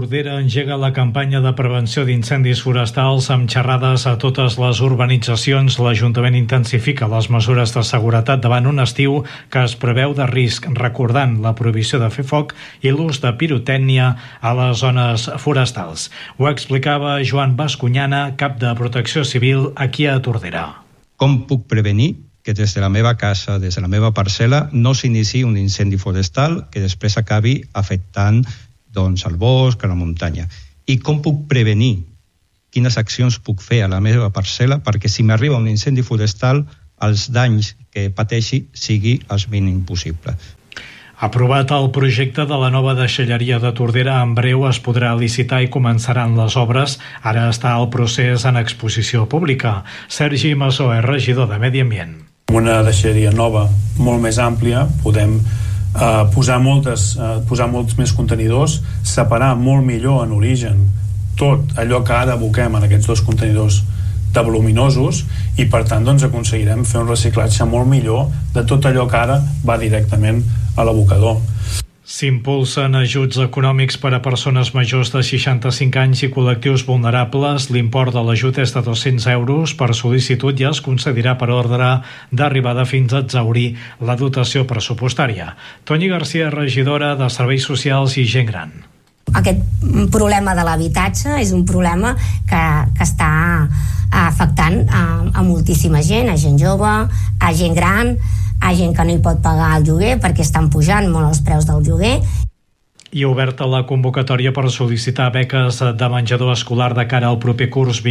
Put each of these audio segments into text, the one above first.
Tordera engega la campanya de prevenció d'incendis forestals amb xerrades a totes les urbanitzacions. L'Ajuntament intensifica les mesures de seguretat davant un estiu que es preveu de risc, recordant la prohibició de fer foc i l'ús de pirotècnia a les zones forestals. Ho explicava Joan Bascuñana, cap de Protecció Civil aquí a Tordera. Com puc prevenir que des de la meva casa, des de la meva parcel·la, no s'iniciï un incendi forestal que després acabi afectant al bosc, a la muntanya? I com puc prevenir? Quines accions puc fer a la meva parcel·la perquè si m'arriba un incendi forestal els danys que pateixi sigui els mínims possible. Aprovat el projecte de la nova deixalleria de Tordera, en breu es podrà licitar i començaran les obres. Ara està el procés en exposició pública. Sergi Massó és regidor de Medi Ambient. Una deixalleria nova, molt més àmplia, podem posar molts més contenidors, separar molt millor en origen tot allò que ara aboquem en aquests dos contenidors de voluminosos i per tant aconseguirem fer un reciclatge molt millor de tot allò que ara va directament a l'abocador. S'impulsen ajuts econòmics per a persones majors de 65 anys i col·lectius vulnerables. L'import de l'ajut és de 200 euros per sol·licitud i es concedirà per ordre d'arribada fins a exhaurir la dotació pressupostària. Toni Garcia, regidora de Serveis Socials i Gent Gran. Aquest problema de l'habitatge és un problema que està afectant a moltíssima gent, a gent jove, a gent gran, a gent que no hi pot pagar el lloguer perquè estan pujant molt els preus del lloguer. I oberta la convocatòria per sol·licitar beques de menjador escolar de cara al proper curs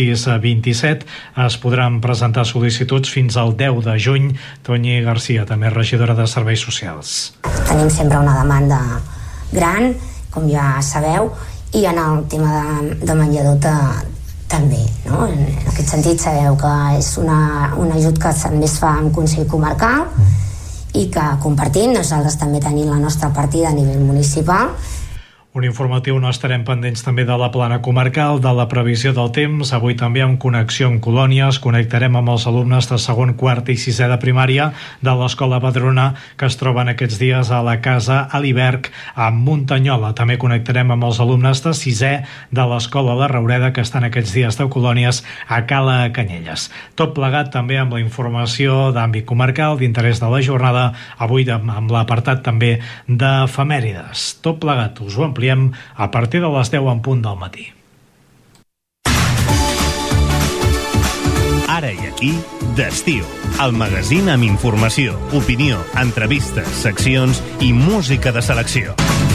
26-27. Es podran presentar sol·licituds fins al 10 de juny. Toni Garcia, també regidora de Serveis Socials. Tenim sempre una demanda gran, com ja sabeu, i en el tema de menjador també, no? En aquest sentit sabeu que és un ajut que també es fa en Consell Comarcal i que compartim, nosaltres també tenim la nostra partida a nivell municipal. Un informatiu, no estarem pendents també de la plana comarcal, de la previsió del temps. Avui també amb connexió amb Colònies. Connectarem amb els alumnes de segon, quart i sisè de primària de l'Escola Badrona que es troben aquests dies a la Casa Aliberg a Muntanyola. També connectarem amb els alumnes de sisè de l'Escola La Raureda que estan aquests dies de Colònies a Cala Canyelles. Tot plegat també amb la informació d'àmbit comarcal d'interès de la jornada, avui amb l'apartat també d'efemèrides. Tot plegat us ho ampliem a partir de les 10 en punt del matí. Ara i aquí, d'estiu. El magazín amb informació, opinió, entrevistes, seccions i música de selecció.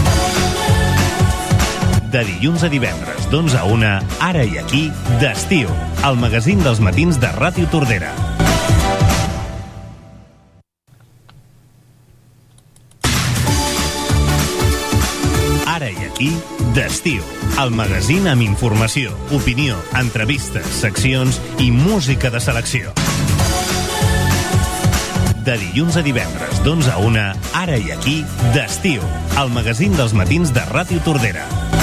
De dilluns a divendres, d'11 a 1, Ara i aquí, d'estiu. El magazín dels matins de Ràdio Tordera. Ara i aquí, d'estiu. El magazín amb informació, opinió, entrevistes, seccions i música de selecció. De dilluns a divendres, d'11 a 1, Ara i aquí, d'estiu. El magazín dels matins de Ràdio Tordera.